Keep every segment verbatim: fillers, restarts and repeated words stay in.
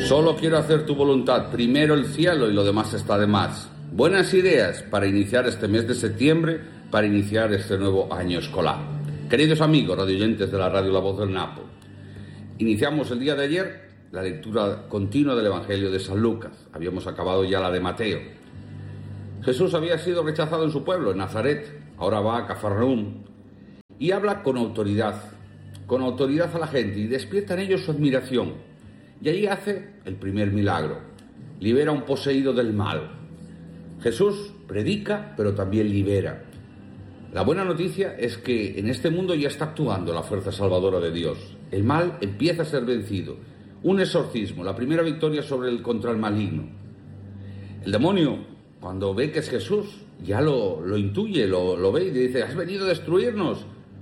Solo quiero hacer tu voluntad, primero el cielo y lo demás está de más. Buenas ideas para iniciar este mes de septiembre, para iniciar este nuevo año escolar. Queridos amigos radioyentes de la radio La Voz del Napo, iniciamos el día de ayer la lectura continua del Evangelio de San Lucas. Habíamos acabado ya la de Mateo. Jesús había sido rechazado en su pueblo, en Nazaret. Ahora va a Cafarnaúm y habla con autoridad, con autoridad a la gente, y despierta en ellos su admiración. Y ahí hace el primer milagro. Libera a un poseído del mal. Jesús predica, pero también libera. La buena noticia es que en este mundo ya está actuando la fuerza salvadora de Dios. El mal empieza a ser vencido. Un exorcismo, la primera victoria sobre el contra el maligno. El demonio, cuando ve que es Jesús, ya lo, lo intuye, lo, lo ve y le dice: has venido a destruirnos.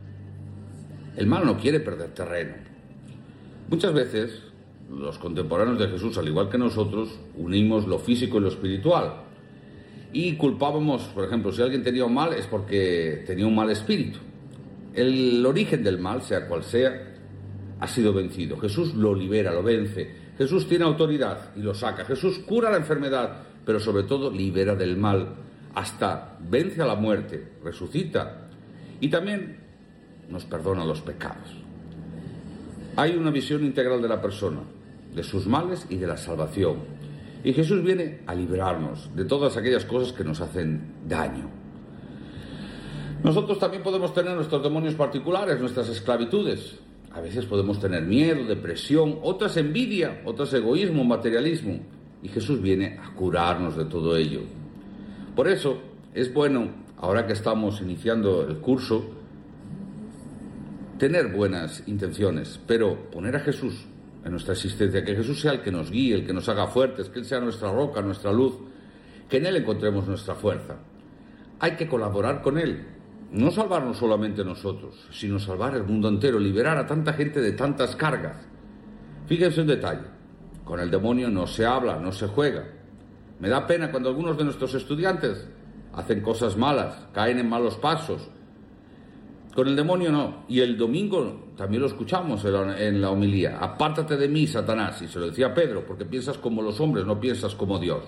El mal no quiere perder terreno. Muchas veces los contemporáneos de Jesús, al igual que nosotros, unimos lo físico y lo espiritual. Y culpábamos, por ejemplo, si alguien tenía un mal es porque tenía un mal espíritu. El origen del mal, sea cual sea, ha sido vencido. Jesús lo libera, lo vence. Jesús tiene autoridad y lo saca. Jesús cura la enfermedad, pero sobre todo libera del mal, hasta vence a la muerte, resucita y también nos perdona los pecados. Hay una visión integral de la persona, de sus males y de la salvación. Y Jesús viene a librarnos de todas aquellas cosas que nos hacen daño. Nosotros también podemos tener nuestros demonios particulares, nuestras esclavitudes. A veces podemos tener miedo, depresión, otras envidia, otras egoísmo, materialismo. Y Jesús viene a curarnos de todo ello. Por eso es bueno, ahora que estamos iniciando el curso, tener buenas intenciones, pero poner a Jesús en nuestra existencia, que Jesús sea el que nos guíe, el que nos haga fuertes, que Él sea nuestra roca, nuestra luz, que en Él encontremos nuestra fuerza. Hay que colaborar con Él, no salvarnos solamente nosotros, sino salvar el mundo entero, liberar a tanta gente de tantas cargas. Fíjense un detalle, con el demonio no se habla, no se juega. Me da pena cuando algunos de nuestros estudiantes hacen cosas malas, caen en malos pasos. Con el demonio no. Y el domingo también lo escuchamos en la homilía. Apártate de mí, Satanás. Y se lo decía Pedro, porque piensas como los hombres, no piensas como Dios.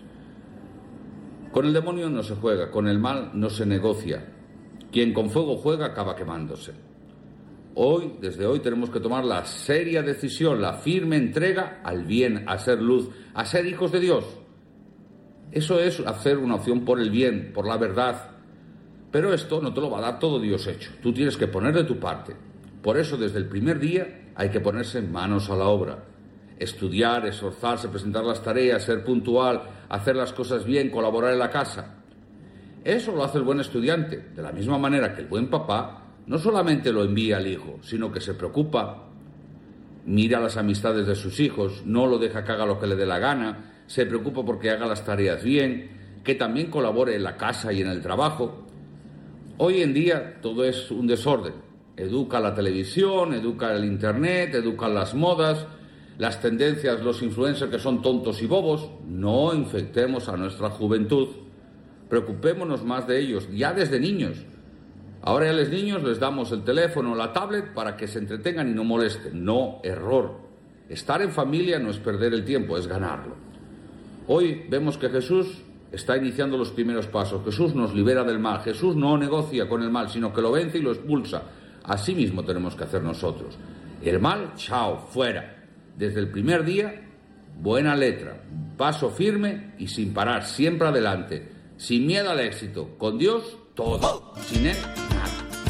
Con el demonio no se juega, con el mal no se negocia. Quien con fuego juega acaba quemándose. Hoy, desde hoy, tenemos que tomar la seria decisión, la firme entrega al bien, a ser luz, a ser hijos de Dios. Eso es hacer una opción por el bien, por la verdad. Pero esto no te lo va a dar todo Dios hecho. Tú tienes que poner de tu parte. Por eso, desde el primer día, hay que ponerse manos a la obra. Estudiar, esforzarse, presentar las tareas, ser puntual, hacer las cosas bien, colaborar en la casa. Eso lo hace el buen estudiante. De la misma manera que el buen papá no solamente lo envía al hijo, sino que se preocupa, mira las amistades de sus hijos, no lo deja que haga lo que le dé la gana, se preocupa porque haga las tareas bien, que también colabore en la casa y en el trabajo. Hoy en día todo es un desorden. Educa la televisión, educa el internet, educan las modas, las tendencias, los influencers que son tontos y bobos. No infectemos a nuestra juventud. Preocupémonos más de ellos, ya desde niños. Ahora ya a los niños les damos el teléfono o la tablet para que se entretengan y no molesten. No, error. Estar en familia no es perder el tiempo, es ganarlo. Hoy vemos que Jesús está iniciando los primeros pasos. Jesús nos libera del mal. Jesús no negocia con el mal, sino que lo vence y lo expulsa. Así mismo tenemos que hacer nosotros. El mal, chao, fuera. Desde el primer día, buena letra, paso firme y sin parar, siempre adelante. Sin miedo al éxito. Con Dios, todo. Sin Él, nada.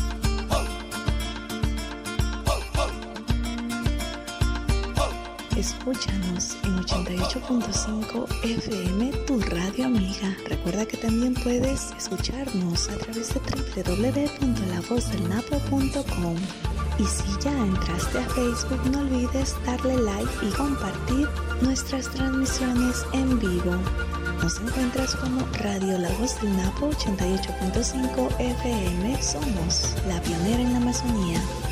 Escúchanos en ochenta y ocho punto cinco F M, tu radio amiga. Recuerda que también puedes escucharnos a través de doble u doble u doble u punto la voz del napo punto com. Y si ya entraste a Facebook, no olvides darle like y compartir nuestras transmisiones en vivo. Nos encuentras como Radio La Voz del Napo ochenta y ocho punto cinco F M. Somos la pionera en la Amazonía.